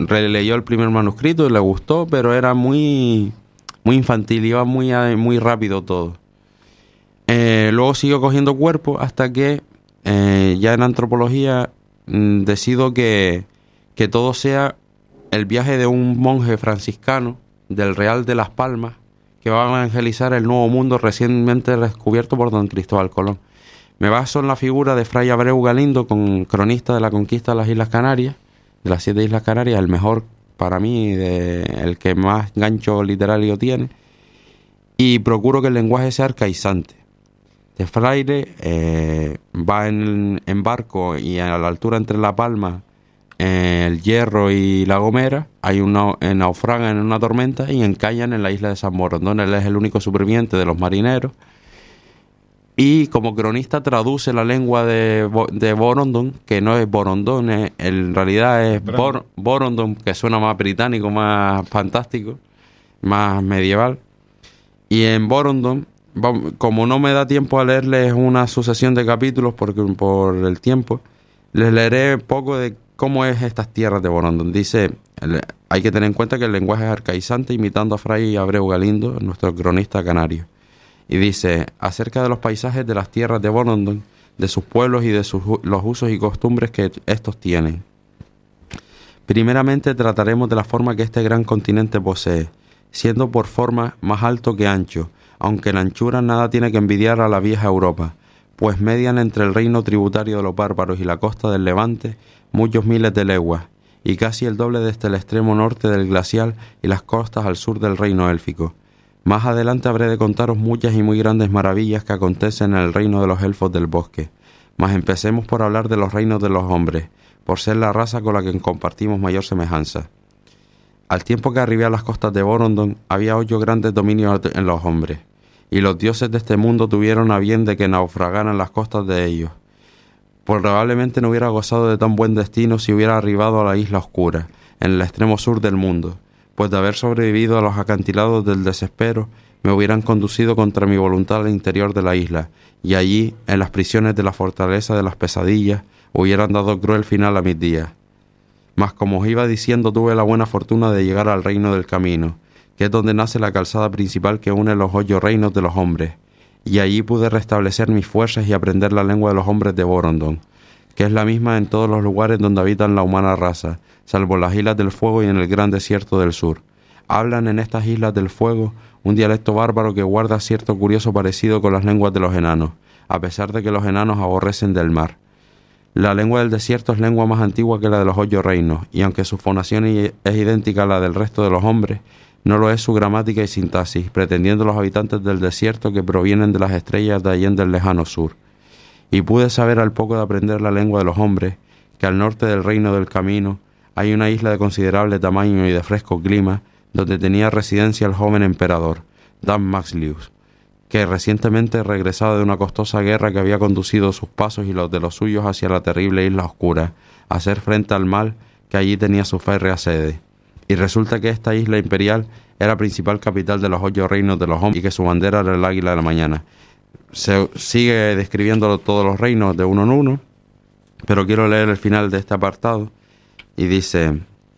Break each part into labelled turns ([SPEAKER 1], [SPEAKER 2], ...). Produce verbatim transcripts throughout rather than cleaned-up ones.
[SPEAKER 1] releyó el primer manuscrito y le gustó, pero era muy, muy infantil, iba muy, muy rápido todo. Eh, luego siguió cogiendo cuerpo hasta que eh, ya en antropología mmm, decido que, que todo sea el viaje de un monje franciscano del Real de Las Palmas que va a evangelizar el Nuevo Mundo recientemente descubierto por don Cristóbal Colón. Me baso en la figura de Fray Abreu Galindo, con, cronista de la conquista de las Islas Canarias, de las siete Islas Canarias, el mejor para mí, de, el que más gancho literario tiene, y procuro que el lenguaje sea arcaizante. Este fraile eh, va en, en barco y a la altura entre La Palma, eh, el Hierro y La Gomera, hay una, eh, naufragan en una tormenta y encallan en la isla de San Borondón. Él es el único superviviente de los marineros. Y como cronista traduce la lengua de, de Borondón, que no es Borondón, es, en realidad es Bor, Borondón, que suena más británico, más fantástico, más medieval. Y en Borondón, como no me da tiempo a leerles una sucesión de capítulos porque, por el tiempo, les leeré poco de cómo es estas tierras de Borondón. Dice, hay que tener en cuenta que el lenguaje es arcaizante, imitando a Fray Abreu Galindo, nuestro cronista canario. Y dice, acerca de los paisajes de las tierras de Borondón, de sus pueblos y de sus, los usos y costumbres que estos tienen. Primeramente trataremos de la forma que este gran continente posee, siendo por forma más alto que ancho, aunque en anchura nada tiene que envidiar a la vieja Europa, pues median entre el reino tributario de los bárbaros y la costa del Levante muchos miles de leguas, y casi el doble desde el extremo norte del glacial y las costas al sur del reino élfico. Más adelante habré de contaros muchas y muy grandes maravillas que acontecen en el reino de los elfos del bosque. Mas empecemos por hablar de los reinos de los hombres, por ser la raza con la que compartimos mayor semejanza. Al tiempo que arribé a las costas de Borondón, había ocho grandes dominios en los hombres, y los dioses de este mundo tuvieron a bien de que naufragaran las costas de ellos. Probablemente no hubiera gozado de tan buen destino si hubiera arribado a la isla oscura, en el extremo sur del mundo, pues de haber sobrevivido a los acantilados del desespero, me hubieran conducido contra mi voluntad al interior de la isla, y allí, en las prisiones de la fortaleza de las pesadillas, hubieran dado cruel final a mis días. Mas como os iba diciendo, tuve la buena fortuna de llegar al reino del camino, que es donde nace la calzada principal que une los ocho reinos de los hombres, y allí pude restablecer mis fuerzas y aprender la lengua de los hombres de Borondón, que es la misma en todos los lugares donde habitan la humana raza, salvo las islas del fuego y en el gran desierto del sur. Hablan en estas islas del fuego un dialecto bárbaro que guarda cierto curioso parecido con las lenguas de los enanos, a pesar de que los enanos aborrecen del mar. La lengua del desierto es lengua más antigua que la de los ocho reinos, y aunque su fonación es idéntica a la del resto de los hombres, no lo es su gramática y sintaxis, pretendiendo los habitantes del desierto que provienen de las estrellas de allende del lejano sur. Y pude saber al poco de aprender la lengua de los hombres, que al norte del reino del camino hay una isla de considerable tamaño y de fresco clima, donde tenía residencia el joven emperador, Dan Maxlius, que recientemente regresaba de una costosa guerra que había conducido sus pasos y los de los suyos hacia la terrible isla oscura, a hacer frente al mal que allí tenía su férrea sede. Y resulta que esta isla imperial era principal capital de los ocho reinos de los hombres y que su bandera era el águila de la mañana. Se sigue describiendo todos los reinos de uno en uno, pero quiero leer el final de este apartado. Y dice: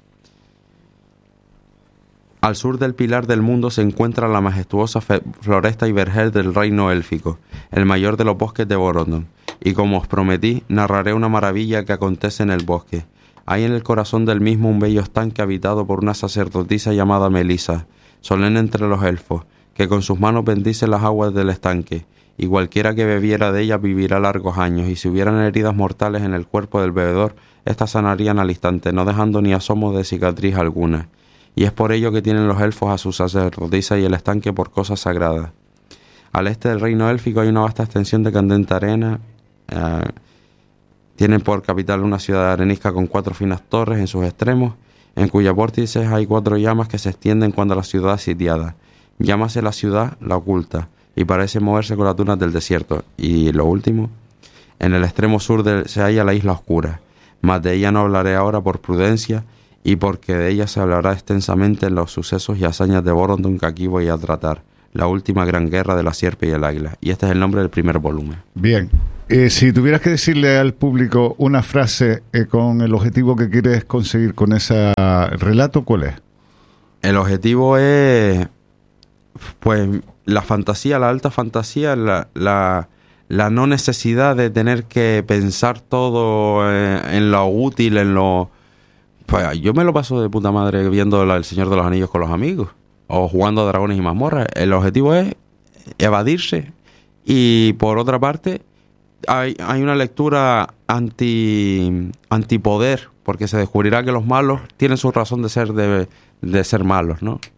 [SPEAKER 1] al sur del pilar del mundo se encuentra la majestuosa floresta y vergel del reino élfico, el mayor de los bosques de Borondón, y como os prometí, narraré una maravilla que acontece en el bosque. Hay en el corazón del mismo un bello estanque habitado por una sacerdotisa llamada Melisa, solemne entre los elfos, que con sus manos bendice las aguas del estanque, y cualquiera que bebiera de ella vivirá largos años, y si hubieran heridas mortales en el cuerpo del bebedor, éstas sanarían al instante, no dejando ni asomo de cicatriz alguna. Y es por ello que tienen los elfos a su sacerdotisa y el estanque por cosas sagradas. Al este del reino élfico hay una vasta extensión de candente arena. Eh, tienen por capital una ciudad arenisca con cuatro finas torres en sus extremos, en cuya vórtices hay cuatro llamas que se extienden cuando la ciudad es sitiada. Llámase la ciudad la oculta, y parece moverse con las dunas del desierto. Y lo último, en el extremo sur de, se halla la isla oscura, mas de ella no hablaré ahora por prudencia, y porque de ella se hablará extensamente en los sucesos y hazañas de Borondón que aquí voy a tratar. la última gran guerra de la sierpe y el águila. Y este es el nombre del primer volumen.
[SPEAKER 2] Bien. Eh, si tuvieras que decirle al público una frase eh, con el objetivo que quieres conseguir con ese relato, ¿cuál es?
[SPEAKER 1] El objetivo es, pues, la fantasía, la alta fantasía, la, la, la no necesidad de tener que pensar todo en, en lo útil, en lo... Pues yo me lo paso de puta madre viendo la, El Señor de los Anillos con los amigos, o jugando a Dragones y Mazmorras. El objetivo es evadirse. Y por otra parte, hay, hay una lectura anti antipoder, porque se descubrirá que los malos tienen su razón de ser de, de ser malos, ¿no?